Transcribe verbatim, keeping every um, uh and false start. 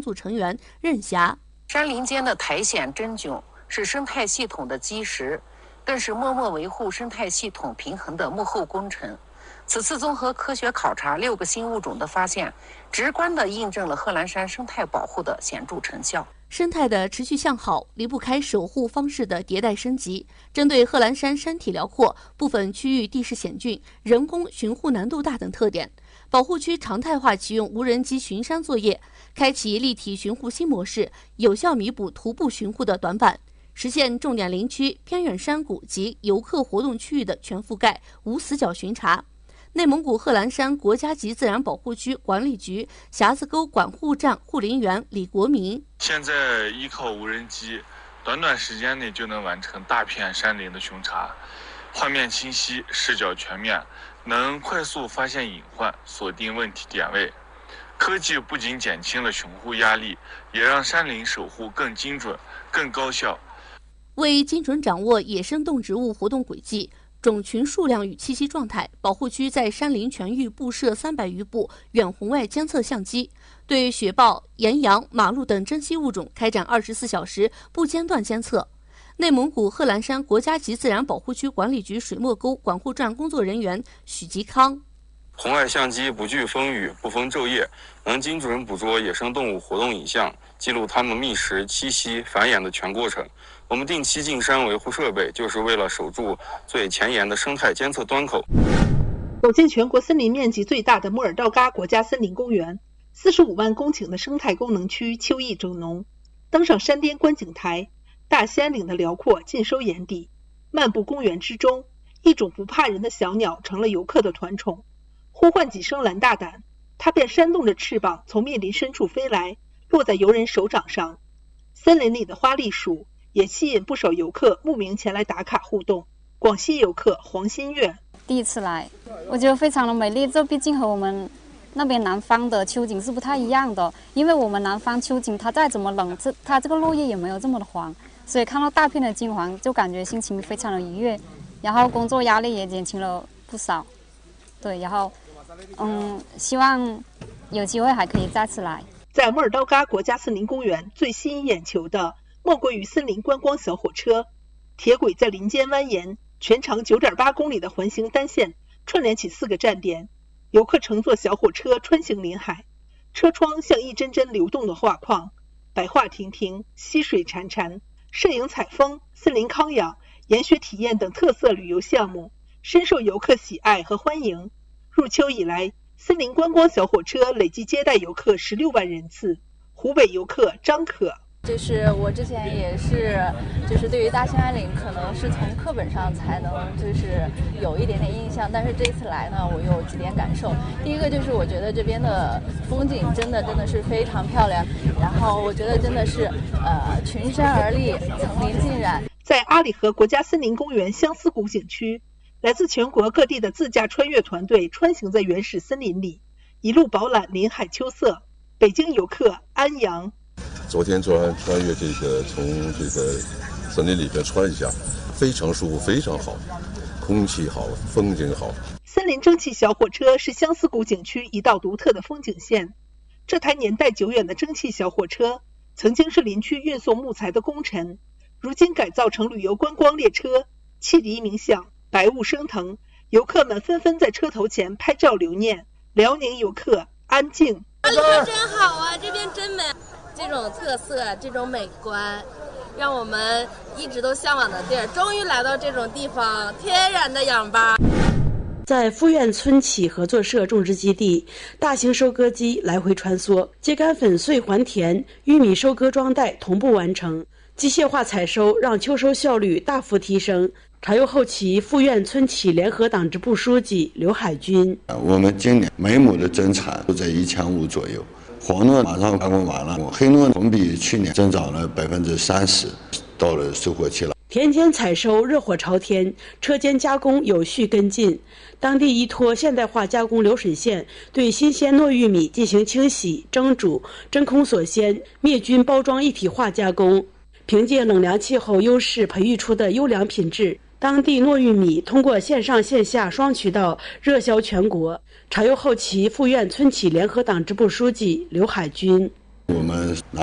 组成员任霞。 山林间的苔藓真菌是生态系统的基石，更是默默维护生态系统平衡的幕后功臣。此次综合科学考察六个新物种的发现，直观地印证了贺兰山生态保护的显著成效。 生态的持续向好离不开守护方式的迭代升级。针对贺兰山山体辽阔、部分区域地势险峻、人工巡护难度大等特点，保护区常态化启用无人机巡山作业，开启立体巡护新模式，有效弥补徒步巡护的短板，实现重点林区、偏远山谷及游客活动区域的全覆盖、无死角巡查。内蒙古贺兰山国家级自然保护区管理局匣子沟管护站护林员李国民： 现在依靠无人机，短短时间内就能完成大片山林的巡查，画面清晰，视角全面，能快速发现隐患，锁定问题点位。科技不仅减轻了巡护压力，也让山林守护更精准、更高效。 为精准掌握野生动植物活动轨迹、种群数量与栖息状态，保护区在山林全域布设三百余部远红外监测相机，对雪豹、岩羊、马鹿等珍稀物种开展二十四小时不间断监测。内蒙古贺兰山国家级自然保护区管理局水墨沟管护站工作人员许吉康： 红外相机不惧风雨、不分昼夜，能精准捕捉野生动物活动影像，记录它们觅食、栖息、繁衍的全过程。我们定期进山维护设备，就是为了守住最前沿的生态监测端口。 走进全国森林面积最大的莫尔道嘎国家森林公园，四十五万公顷的生态功能区秋意正浓。登上山巅观景台，大兴安岭的辽阔尽收眼底。漫步公园之中，一种不怕人的小鸟成了游客的团宠。呼唤几声蓝大胆，它便扇动着翅膀从密林深处飞来，落在游人手掌上。森林里的花栗鼠也吸引不少游客慕名前来打卡互动。广西游客黄新月： 第一次来，我觉得非常的美丽。这毕竟和我们那边南方的秋景是不太一样的，因为我们南方秋景它再怎么冷，这它这个落叶也没有这么的黄，所以看到大片的金黄，就感觉心情非常的愉悦，然后工作压力也减轻了不少。对，然后嗯，希望有机会还可以再次来。 在莫尔道嘎国家森林公园，最吸引眼球的莫过于森林观光小火车。铁轨在林间蜿蜒，全长 九点八公里的环形单线串联起四个站点，游客乘坐小火车穿行林海，车窗像一帧帧流动的画框，百花亭亭，溪水潺潺，摄影采风、森林康养、研学体验等特色旅游项目深受游客喜爱和欢迎。入秋以来，森林观光小火车累计接待游客十六万人次。湖北游客张可： 就是我之前也是，就是对于大兴安岭可能是从课本上才能就是有一点点印象，但是这次来呢，我有几点感受。第一个就是我觉得这边的风景真的真的是非常漂亮，然后我觉得真的是呃群山而立，层林尽染。 在阿里河国家森林公园相思谷景区，来自全国各地的自驾穿越团队穿行在原始森林里，一路饱览林海秋色。北京游客安阳： 昨天穿穿越这个从这个森林里边穿一下，非常舒服，非常好，空气好，风景好。 森林蒸汽小火车是相思谷景区一道独特的风景线。这台年代久远的蒸汽小火车曾经是林区运送木材的功臣，如今改造成旅游观光列车，汽笛鸣响，白雾升腾，游客们纷纷在车头前拍照留念。辽宁游客安静： 这边真好啊，这边真美，这种特色，这种美观，让我们一直都向往的地儿，终于来到这种地方，天然的氧吧。 在富苑村企合作社种植基地，大型收割机来回穿梭，秸秆粉碎还田，玉米收割装袋同步完成，机械化采收让秋收效率大幅提升。茶油后期富苑村企联合党支部书记刘海军： 我们今年每亩的增产都在一千五左右，黄糯马上加工完了，黑糯同比去年增长了百分之三十，到了收获期了。 田间采收热火朝天，车间加工有序跟进。当地依托现代化加工流水线，对新鲜糯玉米进行清洗、蒸煮、真空锁鲜、灭菌包装一体化加工。凭借冷凉气候优势培育出的优良品质，当地糯玉米通过线上线下双渠道热销全国。茶油后期富苑村企联合党支部书记刘海军： 我们拿